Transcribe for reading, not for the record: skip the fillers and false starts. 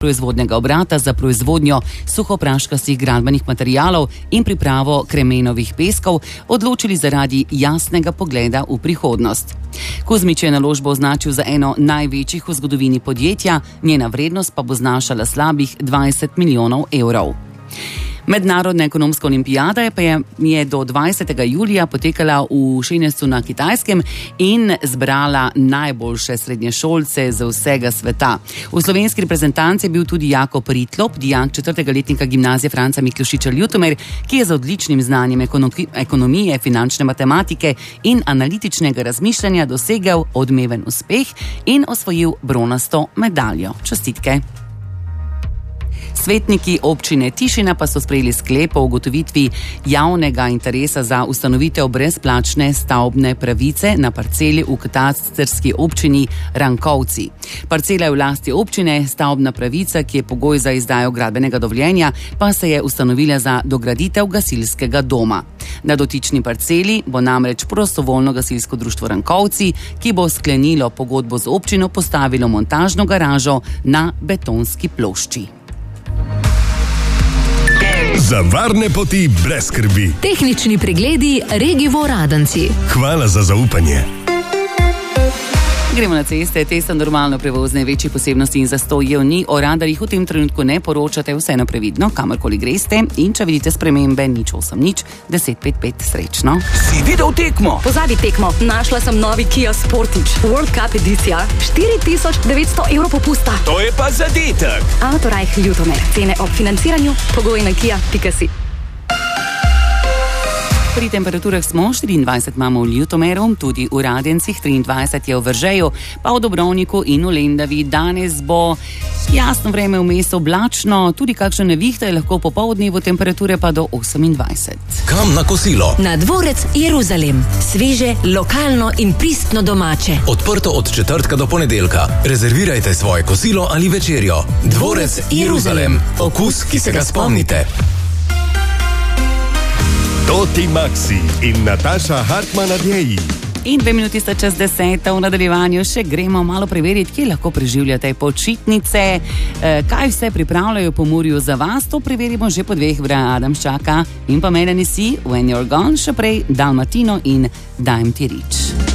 proizvodnega obrata za proizvodnjo suhopraškastih gradbenih materialov in pripravo kremenovih peskov odločili zaradi jasnega pogleda v prihodnost. Kuzmič je naložbo označil za eno največjih v zgodovini podjetja, njena vrednost pa bo znašala slabih 20 milijonov evrov. Mednarodna ekonomska olimpijada pa je do 20. julija potekala v Šenjestu na Kitajskem in zbrala najboljše srednješolce z vsega sveta. V slovenski reprezentanci je bil tudi Jakob Ritlop, dijak 4. letnika gimnazije Franca Miklošiča Ljutomer, ki je z odličnim znanjem ekonomije, finančne matematike in analitičnega razmišljanja dosegel odmeven uspeh in osvojil bronasto medaljo. Čestitke. Svetniki občine Tišina pa so sprejeli sklep o ugotovitvi javnega interesa za ustanovitev brezplačne stavbne pravice na parceli v katastrski občini Rankovci. Parcela je v lasti občine, stavbna pravica, ki je pogoj za izdajo gradbenega dovoljenja, pa se je ustanovila za dograditev gasilskega doma. Na dotični parceli bo namreč prostovoljno gasilsko društvo Rankovci, ki bo sklenilo pogodbo z občino, postavilo montažno garažo na betonski plošči. Za varne poti brez skrbi. Tehnični pregledi Regivo Radenci. Hvala za zaupanje. Gremo na ceste, te so normalno prevozne, večjih posebnosti in zastojev ni, o radarjih v tem trenutku ne poročate, vseeno previdno, kamorkoli greste in če vidite spremembe, 080 1055, srečno. Si videl tekmo? Pozabi tekmo, našla sem novi Kia Sportage, World Cup edicija, 4900 evrov popusta. To je pa zadetek. Autorajh Ljutomer, cene ob financiranju, pogoji na kia.si. Pri temperaturah smo 24 imamo v Ljutomeru, tudi v Radencih, 23 je v Veržeju, pa v Dobrovniku in v Lendavi. Danes bo jasno vreme vmes oblačno, tudi kakšne nevihte je lahko popoldnevu, temperature pa do 28. Kam na kosilo? Na Dvorec Jeruzalem. Sveže, lokalno in pristno domače. Odprto od četrtka do ponedeljka. Rezervirajte svoje kosilo ali večerjo. Dvorec Jeruzalem. Okus, ki se ga spomnite. Toti Maxi in Nataša Hartman Adjeji. In 2 minuti sta čez 10, v nadaljevanju še gremo malo preveriti, kje lahko preživljate počitnice, kaj vse pripravljajo po Pomurju za vas, to preverimo že po 2, Adam čaka in pa Melanie C, When You're Gone, še prej Dalmatino in Dajem ti rič.